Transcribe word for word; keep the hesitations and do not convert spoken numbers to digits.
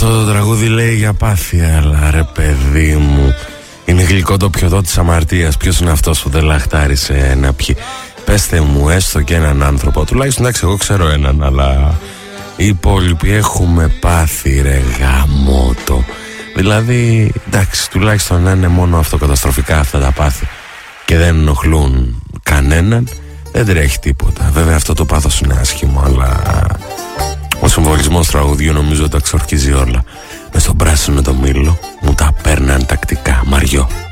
Αυτό το τραγούδι λέει για πάθη, αλλά ρε παιδί μου, είναι γλυκό το πιωτό της αμαρτίας. Ποιος είναι αυτός που δεν λαχτάρισε να πιει? Πέστε μου έστω και έναν άνθρωπο. Τουλάχιστον εντάξει, εγώ ξέρω έναν, αλλά οι υπόλοιποι έχουμε πάθει ρε γαμότο. Δηλαδή εντάξει, τουλάχιστον να είναι μόνο αυτοκαταστροφικά αυτά τα πάθη και δεν ενοχλούν κανέναν, δεν τρέχει τίποτα. Βέβαια αυτό το πάθος είναι άσχημο, αλλά ο συμβολισμός τραγουδιού νομίζω τα ξορκίζει όλα. Μες στον πράσινο το μήλο μου τα παίρναν τακτικά. Μαριό.